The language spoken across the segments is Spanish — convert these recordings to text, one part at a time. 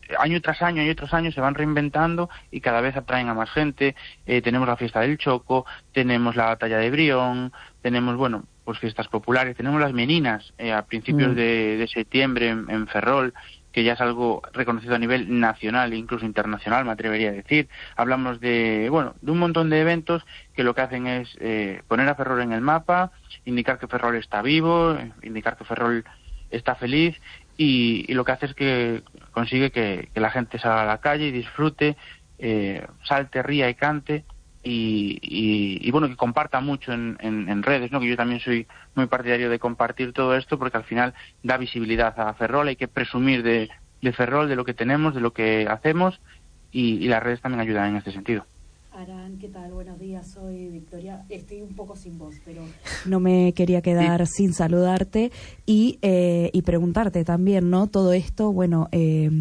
año tras año se van reinventando y cada vez atraen a más gente. Tenemos la fiesta del Choco, tenemos la batalla de Brión, tenemos, bueno, pues fiestas populares, tenemos las meninas a principios de septiembre en Ferrol, que ya es algo reconocido a nivel nacional e incluso internacional, me atrevería a decir. Hablamos de un montón de eventos que lo que hacen es poner a Ferrol en el mapa, indicar que Ferrol está vivo, indicar que Ferrol está feliz, y lo que hace es que consigue que la gente salga a la calle y disfrute, salte, ría y cante, y bueno, que comparta mucho en redes, ¿no? Que yo también soy muy partidario de compartir todo esto, porque al final da visibilidad a Ferrol. Hay que presumir de Ferrol, de lo que tenemos, de lo que hacemos, y las redes también ayudan en este sentido. Aran, ¿qué tal? Buenos días, soy Victoria. Estoy un poco sin voz, pero no me quería quedar sin saludarte y preguntarte también, ¿no? Todo esto, bueno,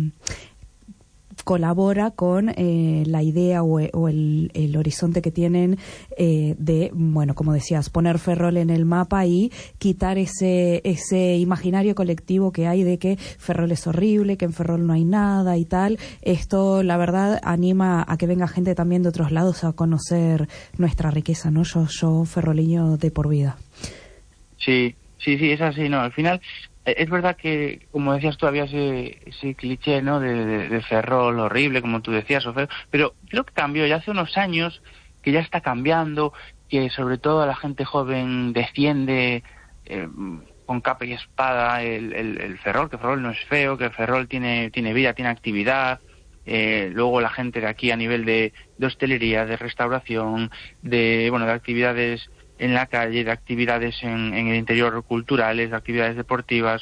colabora con la idea o el horizonte que tienen de, bueno, como decías, poner Ferrol en el mapa y quitar ese imaginario colectivo que hay de que Ferrol es horrible, que en Ferrol no hay nada y tal. Esto, la verdad, anima a que venga gente también de otros lados a conocer nuestra riqueza, ¿no? Yo ferroleño de por vida. Sí, es así, ¿no? Al final, es verdad que, como decías tú, había ese cliché, ¿no? De Ferrol horrible, como tú decías, pero creo que cambió. Ya hace unos años que ya está cambiando, que sobre todo la gente joven defiende con capa y espada el Ferrol, que Ferrol no es feo, que Ferrol tiene vida, tiene actividad. Luego la gente de aquí a nivel de hostelería, de restauración, de actividades en la calle, de actividades en el interior culturales, de actividades deportivas,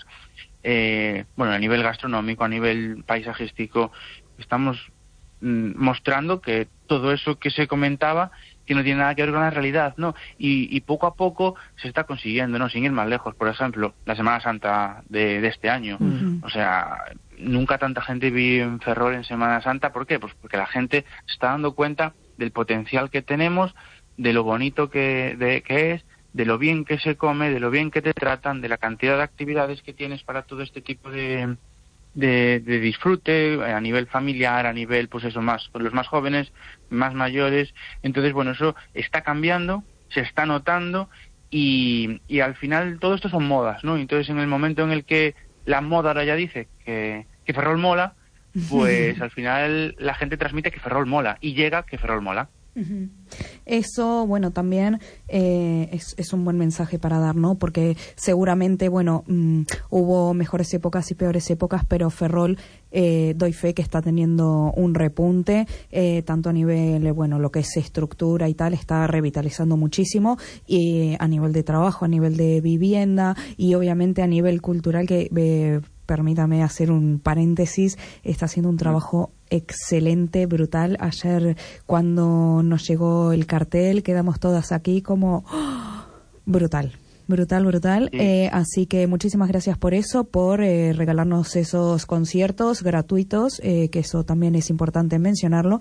a nivel gastronómico, a nivel paisajístico, estamos mostrando que todo eso que se comentaba, que no tiene nada que ver con la realidad, ¿no? Y poco a poco se está consiguiendo, ¿no? Sin ir más lejos. Por ejemplo, la Semana Santa de este año. O sea, nunca tanta gente vi en Ferrol en Semana Santa. ¿Por qué? Pues porque la gente se está dando cuenta del potencial que tenemos, de lo bonito que es, de lo bien que se come, de lo bien que te tratan, de la cantidad de actividades que tienes para todo este tipo de disfrute a nivel familiar, a nivel, pues eso, más con los más jóvenes, más mayores. Entonces, bueno, eso está cambiando, se está notando, y al final todo esto son modas, ¿no? Entonces, en el momento en el que la moda ahora ya dice que Ferrol mola, pues al final la gente transmite que Ferrol mola y llega que Ferrol mola. Eso, bueno, también es un buen mensaje para dar, ¿no? Porque seguramente, bueno, hubo mejores épocas y peores épocas, pero Ferrol, doy fe que está teniendo un repunte, tanto a nivel, lo que es estructura y tal, está revitalizando muchísimo, y a nivel de trabajo, a nivel de vivienda, y obviamente a nivel cultural, que permítame hacer un paréntesis, está haciendo un trabajo excelente, brutal. Ayer, cuando nos llegó el cartel, quedamos todas aquí como brutal. Sí. Así que muchísimas gracias por eso, por regalarnos esos conciertos gratuitos, que eso también es importante mencionarlo,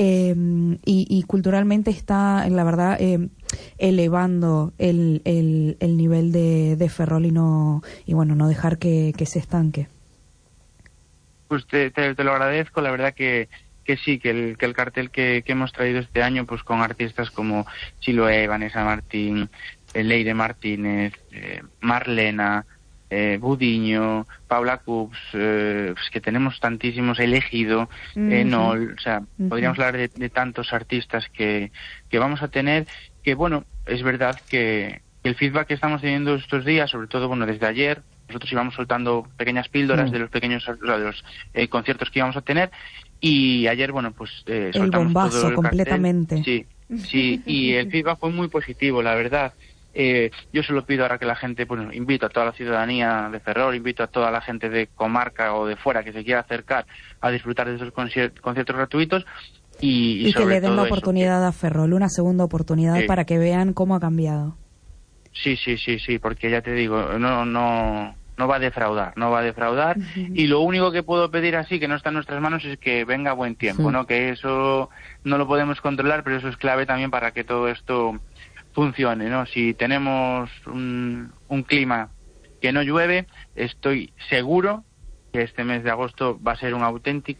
y culturalmente está, la verdad, elevando el nivel de Ferrol, y no dejar que se estanque. Pues te lo agradezco, la verdad que sí, que el cartel que hemos traído este año, pues con artistas como Chiloé, Vanessa Martín, Leire Martínez, Marlena, Budiño, Paula Cubs, pues que tenemos tantísimos, Elegido, Nol, o sea, podríamos hablar de tantos artistas que vamos a tener, que bueno, es verdad que el feedback que estamos teniendo estos días, sobre todo, desde ayer, nosotros íbamos soltando pequeñas píldoras de los conciertos que íbamos a tener, y ayer, soltamos el bombazo todo el completamente. Cartel. Sí, y el feedback fue muy positivo, la verdad. Yo solo pido ahora que la gente, invito a toda la ciudadanía de Ferrol, invito a toda la gente de comarca o de fuera que se quiera acercar a disfrutar de esos conciertos gratuitos, y que le den la eso, oportunidad a Ferrol, una segunda oportunidad, para que vean cómo ha cambiado. Sí, porque ya te digo, no va a defraudar, y lo único que puedo pedir, así que no está en nuestras manos, es que venga buen tiempo, ¿no? Que eso no lo podemos controlar, pero eso es clave también para que todo esto funcione, ¿no? Si tenemos un clima que no llueve, estoy seguro que este mes de agosto va a ser un auténtico